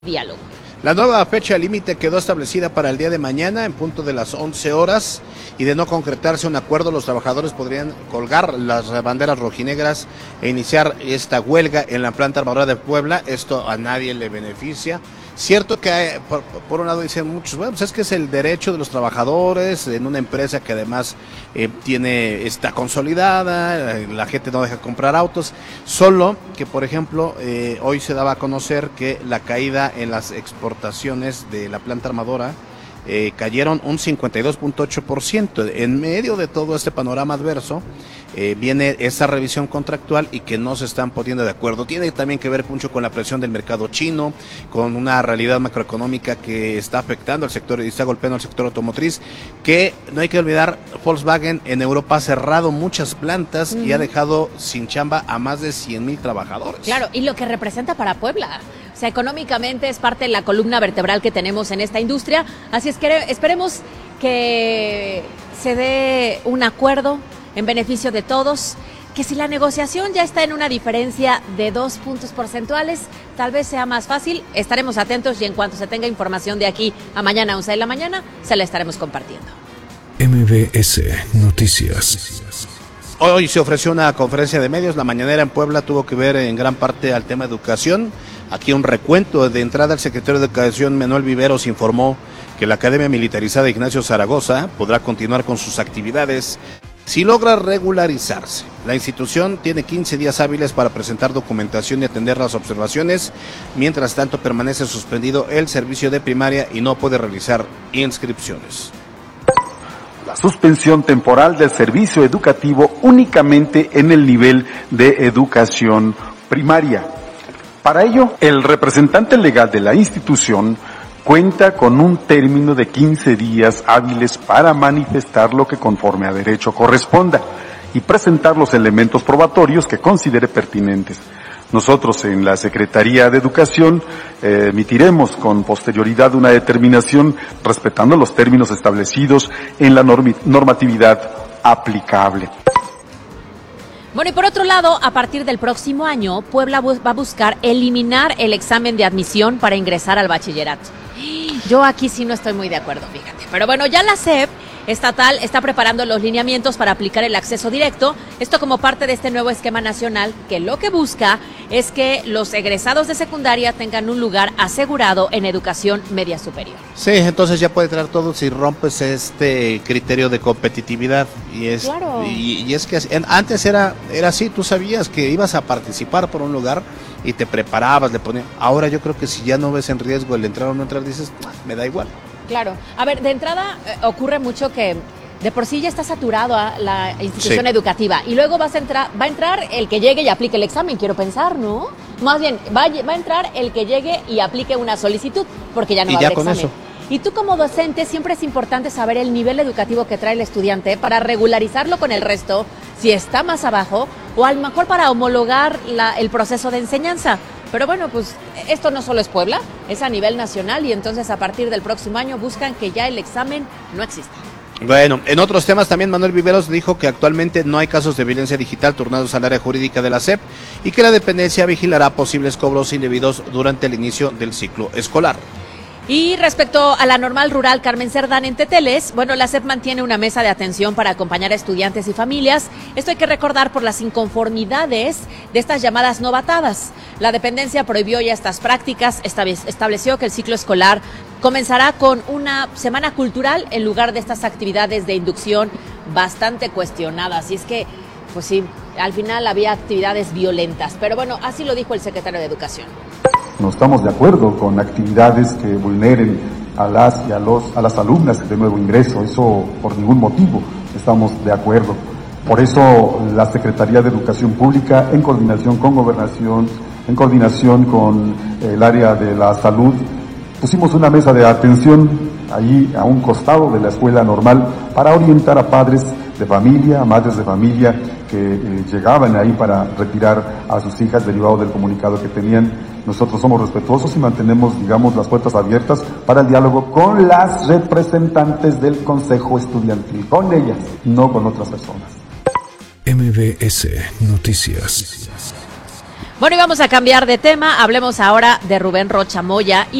diálogo. La nueva fecha límite quedó establecida para el día de mañana en punto de las 11 horas y de no concretarse un acuerdo, los trabajadores podrían colgar las banderas rojinegras e iniciar esta huelga en la planta armadora de Puebla. Esto a nadie le beneficia. Cierto que hay, por un lado dicen muchos, bueno, pues es que es el derecho de los trabajadores en una empresa que además está consolidada, la gente no deja comprar autos, solo que por ejemplo hoy se daba a conocer que la caída en las exportaciones de la planta armadora cayeron un 52.8%. En medio de todo este panorama adverso viene esa revisión contractual y que no se están poniendo de acuerdo. Tiene también que ver mucho con la presión del mercado chino, con una realidad macroeconómica que está afectando al sector y está golpeando al sector automotriz, que no hay que olvidar, Volkswagen en Europa ha cerrado muchas plantas y ha dejado sin chamba a más de 100,000 trabajadores. Claro, y lo que representa para Puebla. O sea, económicamente es parte de la columna vertebral que tenemos en esta industria, así es que esperemos que se dé un acuerdo en beneficio de todos, que si la negociación ya está en una diferencia de 2 puntos porcentuales, tal vez sea más fácil. Estaremos atentos y en cuanto se tenga información de aquí a mañana 11 de la mañana, se la estaremos compartiendo. MBS Noticias. Hoy se ofreció una conferencia de medios, la mañanera en Puebla tuvo que ver en gran parte al tema de educación. Aquí un recuento. De entrada, el secretario de Educación, Manuel Viveros, informó que la Academia Militarizada Ignacio Zaragoza podrá continuar con sus actividades si logra regularizarse. La institución tiene 15 días hábiles para presentar documentación y atender las observaciones. Mientras tanto, permanece suspendido el servicio de primaria y no puede realizar inscripciones. La suspensión temporal del servicio educativo únicamente en el nivel de educación primaria. Para ello, el representante legal de la institución cuenta con un término de 15 días hábiles para manifestar lo que conforme a derecho corresponda y presentar los elementos probatorios que considere pertinentes. Nosotros en la Secretaría de Educación emitiremos con posterioridad una determinación respetando los términos establecidos en la normatividad aplicable. Bueno, y por otro lado, a partir del próximo año, Puebla va a buscar eliminar el examen de admisión para ingresar al bachillerato. Yo aquí sí no estoy muy de acuerdo, fíjate. Pero bueno, ya la SEP estatal está preparando los lineamientos para aplicar el acceso directo, esto como parte de este nuevo esquema nacional que lo que busca es que los egresados de secundaria tengan un lugar asegurado en educación media superior. Sí, entonces ya puede entrar todo si rompes este criterio de competitividad Claro. y es que antes era así, tú sabías que ibas a participar por un lugar y te preparabas, le ponías. Ahora yo creo que si ya no ves en riesgo el entrar o no entrar, dices, me da igual. Claro. A ver, de entrada ocurre mucho que de por sí ya está saturado a la institución educativa y luego va a entrar el que llegue y aplique el examen, quiero pensar, ¿no? Más bien, va a entrar el que llegue y aplique una solicitud, porque ya no va a haber examen. Eso. Y tú como docente siempre es importante saber el nivel educativo que trae el estudiante para regularizarlo con el resto, si está más abajo, o a lo mejor para homologar el proceso de enseñanza. Pero bueno, pues esto no solo es Puebla, es a nivel nacional y entonces a partir del próximo año buscan que ya el examen no exista. Bueno, en otros temas también Manuel Viveros dijo que actualmente no hay casos de violencia digital turnados al área jurídica de la SEP y que la dependencia vigilará posibles cobros indebidos durante el inicio del ciclo escolar. Y respecto a la normal rural Carmen Cerdán en Teteles, bueno, la SEP mantiene una mesa de atención para acompañar a estudiantes y familias. Esto hay que recordar por las inconformidades de estas llamadas novatadas. La dependencia prohibió ya estas prácticas, estableció que el ciclo escolar comenzará con una semana cultural en lugar de estas actividades de inducción bastante cuestionadas. Y es que, pues sí, al final había actividades violentas. Pero bueno, así lo dijo el secretario de Educación. No estamos de acuerdo con actividades que vulneren a las alumnas de nuevo ingreso, eso por ningún motivo estamos de acuerdo. Por eso la Secretaría de Educación Pública, en coordinación con Gobernación, en coordinación con el área de la salud, pusimos una mesa de atención ahí a un costado de la escuela normal para orientar a padres de familia, a madres de familia que llegaban ahí para retirar a sus hijas derivado del comunicado que tenían. Nosotros somos respetuosos y mantenemos, digamos, las puertas abiertas para el diálogo con las representantes del Consejo Estudiantil, con ellas, no con otras personas. MBS Noticias. Bueno, y vamos a cambiar de tema. Hablemos ahora de Rubén Rocha Moya.